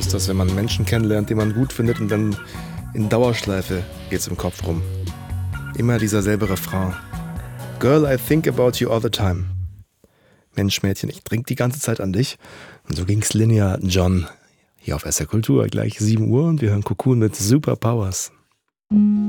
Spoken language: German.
ist das, wenn man Menschen kennenlernt, die man gut findet und dann in Dauerschleife geht's im Kopf rum. Immer dieser selbe Refrain. Girl, I think about you all the time. Mensch, Mädchen, ich trinke die ganze Zeit an dich. Und so ging's Linear John hier auf SR Kultur. Gleich 7 Uhr und wir hören Cocoon mit Superpowers.